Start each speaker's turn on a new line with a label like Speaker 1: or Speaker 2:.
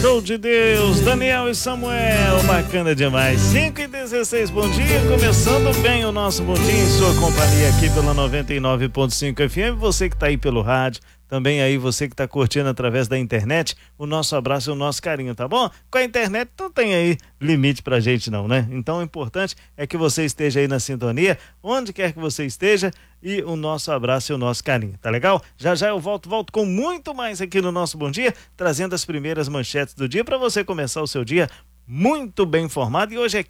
Speaker 1: Show de Deus, Daniel e Samuel, bacana demais. 5h16, bom dia, começando bem o nosso bom dia em sua companhia aqui pela 99.5 FM, você que tá aí pelo rádio, também aí você que tá curtindo através da internet, o nosso abraço e o nosso carinho, tá bom? Com a internet não tem aí limite pra gente não, né? Então o importante é que você esteja aí na sintonia, onde quer que você esteja, e o nosso abraço e o nosso carinho, tá legal? Já já eu volto com muito mais aqui no nosso Bom Dia, trazendo as primeiras manchetes do dia para você começar o seu dia muito bem informado. E hoje é